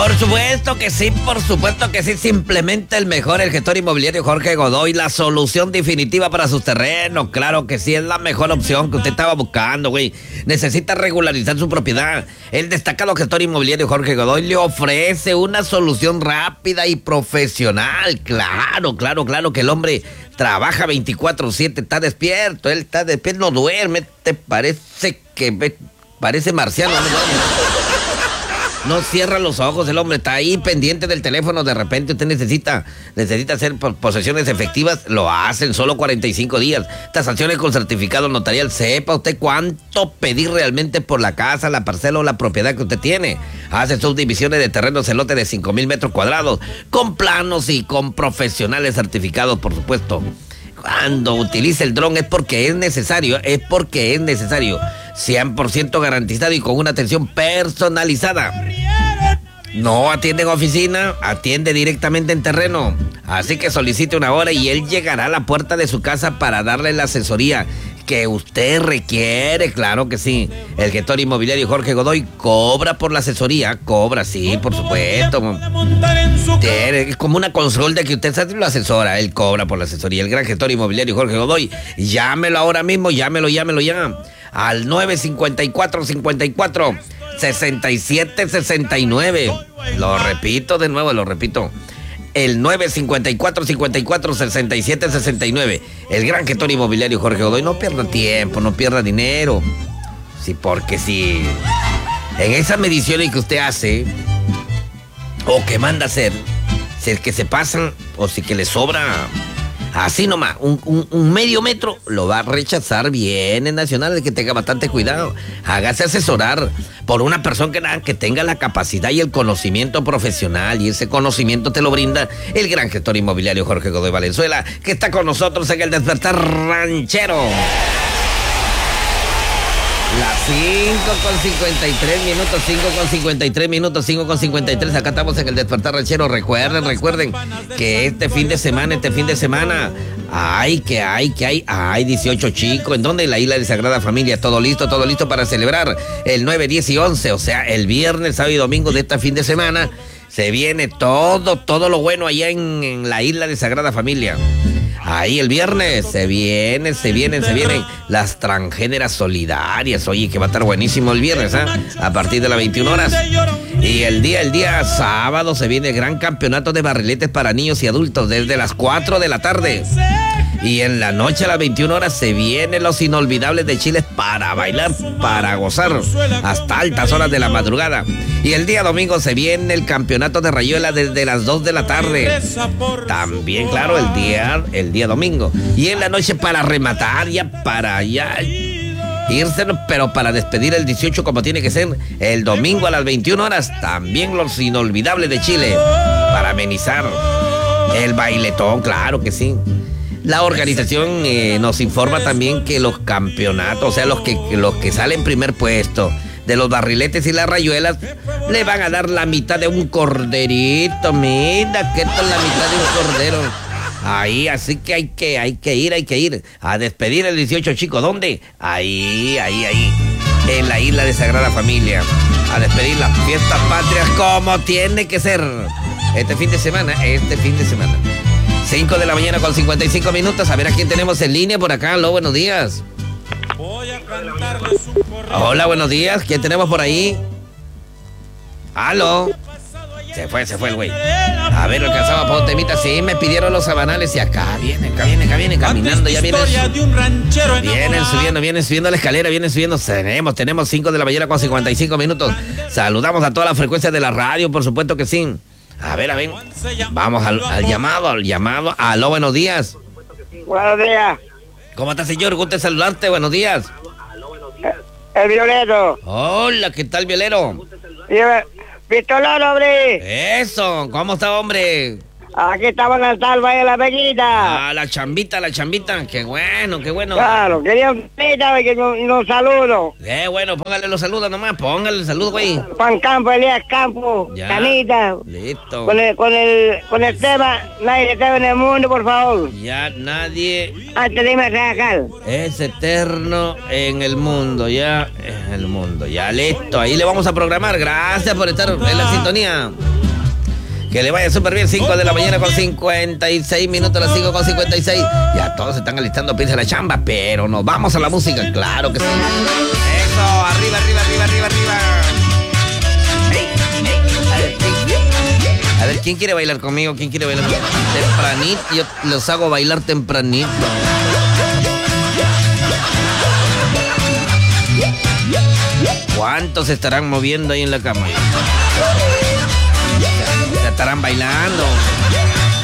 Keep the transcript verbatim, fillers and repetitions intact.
Por supuesto que sí, por supuesto que sí. Simplemente el mejor, el gestor inmobiliario Jorge Godoy, la solución definitiva para sus terrenos. Claro que sí, es la mejor opción que usted estaba buscando, güey. Necesita regularizar su propiedad. El destacado gestor inmobiliario Jorge Godoy le ofrece una solución rápida y profesional. Claro, claro, claro que el hombre trabaja veinticuatro siete, está despierto. Él está despierto, no duerme. Te parece que ve, parece marciano, ¿no? No cierra los ojos, el hombre está ahí pendiente del teléfono. De repente usted necesita necesita hacer posesiones efectivas, lo hacen solo cuarenta y cinco días. Tasaciones con certificado notarial. Sepa usted cuánto pedir realmente por la casa, la parcela o la propiedad que usted tiene. Hace subdivisiones de terrenos en lote de cinco mil metros cuadrados, con planos y con profesionales certificados, por supuesto. Cuando utilice el dron es porque es necesario, es porque es necesario. cien por ciento garantizado y con una atención personalizada. No atiende en oficina, atiende directamente en terreno. Así que solicite una hora y él llegará a la puerta de su casa para darle la asesoría que usted requiere. Claro que sí. El gestor inmobiliario Jorge Godoy cobra por la asesoría. Cobra, sí, por supuesto. Tiene, es como una consulta que usted lo asesora. Él cobra por la asesoría. El gran gestor inmobiliario Jorge Godoy. Llámelo ahora mismo, llámelo, llámelo ya. Al nueve cincuenta y cuatro, cincuenta y cuatro, sesenta y siete, sesenta y nueve. Lo repito de nuevo, lo repito. El nueve cincuenta y cuatro, cincuenta y cuatro, sesenta y siete, sesenta y nueve. El gran gestor inmobiliario Jorge Godoy. No pierda tiempo, no pierda dinero. Sí, porque si en esas mediciones que usted hace o que manda hacer, si es que se pasan o si que le sobra así nomás, un, un, un medio metro, lo va a rechazar bien en Nacional, de que tenga bastante cuidado. Hágase asesorar por una persona que, que tenga la capacidad y el conocimiento profesional, y ese conocimiento te lo brinda el gran gestor inmobiliario Jorge Godoy Valenzuela, que está con nosotros en el Despertar Ranchero. Las cinco con cincuenta y tres minutos, cinco con cincuenta y tres minutos, cinco con cincuenta y tres. Acá estamos en el Despertar Ranchero. Recuerden, recuerden que este fin de semana, este fin de semana, ay, que hay, que hay, hay dieciocho chicos. ¿En dónde? En la isla de Sagrada Familia. Todo listo, todo listo para celebrar el nueve, diez y once. O sea, el viernes, sábado y domingo de este fin de semana. Se viene todo, todo lo bueno allá en, en la isla de Sagrada Familia. Ahí el viernes se vienen, se vienen, se vienen las transgéneras solidarias. Oye, que va a estar buenísimo el viernes, ¿eh? A partir de las veintiuna horas. Y el día, el día sábado se viene el gran campeonato de barriletes para niños y adultos desde las cuatro de la tarde. Y en la noche a las veintiuna horas se vienen los inolvidables de Chile para bailar, para gozar hasta altas horas de la madrugada. Y el día domingo se viene el campeonato de rayuela desde las dos de la tarde. También, claro, el día, el día domingo. Y en la noche para rematar, ya para ya irse, pero para despedir el dieciocho como tiene que ser, el domingo a las veintiuna horas, también los inolvidables de Chile para amenizar el bailetón, claro que sí. La organización eh, nos informa también que los campeonatos, o sea, los que, los que salen primer puesto de los barriletes y las rayuelas, le van a dar la mitad de un corderito. Mira, ¿qué tal la mitad de un cordero? Ahí, así que hay que, hay que ir, hay que ir a despedir el dieciocho, chicos. ¿Dónde? Ahí, ahí, ahí, en la isla de Sagrada Familia. A despedir las fiestas patrias como tiene que ser. Este fin de semana, este fin de semana. cinco de la mañana con cincuenta y cinco minutos. A ver a quién tenemos en línea por acá. Aló, buenos días. Hola, buenos días. ¿Quién tenemos por ahí? Aló. Se fue, se fue el güey. A ver, alcanzaba por un temita. Sí, me pidieron los sabanales y acá viene, acá viene, acá viene caminando. Ya vienen, vienen subiendo, vienen subiendo la escalera, vienen subiendo. Tenemos, tenemos cinco de la mañana con cincuenta y cinco minutos. Saludamos a toda la frecuencia de la radio, por supuesto que sí. A ver, a ver. Vamos al, al llamado, al llamado. Aló, buenos días. Buenos días. ¿Cómo está, señor? Gusto de saludarte. Buenos días. El Violero. Hola, ¿qué tal, Violero? Pistolón, hombre. Eso, ¿cómo está, hombre? Aquí estamos en el salva de la pequita. Ah, la chambita, la chambita. Qué bueno, qué bueno. Claro, quería un pita y nos no saludo. Eh, bueno, póngale los saludos nomás, póngale el saludo, güey. Juan Campo, Elías Campo, ya. Canita. Listo. Con el, con el, con el tema, nadie eterno en el mundo, por favor. Ya nadie. Antes de irme a trabajar. Es eterno en el mundo, ya, en el mundo, ya listo. Ahí le vamos a programar. Gracias por estar en la sintonía. Que le vaya súper bien, cinco de la mañana con cincuenta y seis minutos, las cinco con cincuenta y seis. Ya todos se están alistando, piensa la chamba, pero nos vamos a la música, claro que sí. Eso, arriba, arriba, arriba, arriba, arriba. A ver, ¿quién, a ver, ¿quién quiere bailar conmigo? ¿Quién quiere bailar conmigo? Tempranito, yo los hago bailar tempranito. ¿Cuántos se estarán moviendo ahí en la cama? Ya estarán bailando.